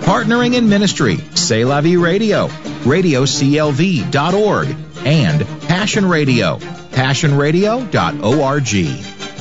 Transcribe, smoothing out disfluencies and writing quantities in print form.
Partnering in ministry, C'est La Vie Radio, radioclv.org, and Passion Radio, passionradio.org.